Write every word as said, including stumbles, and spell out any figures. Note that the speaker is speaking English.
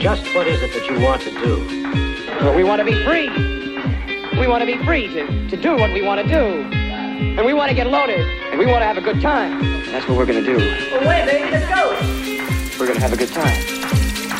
Just what is it that you want to do? Well, we want to be free. We want to be free to, to do what we want to do. And we want to get loaded. And we want to have a good time. And that's what we're going to do. Well, wait, baby, let's go. We're going to have a good time.